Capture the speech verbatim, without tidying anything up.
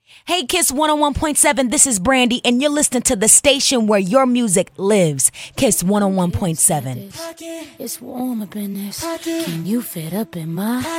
Hey, Kiss one oh one point seven, this is Brandy, and you're listening to the station where your music lives. Kiss one oh one point seven. It's warm up in this. Can you fit up in my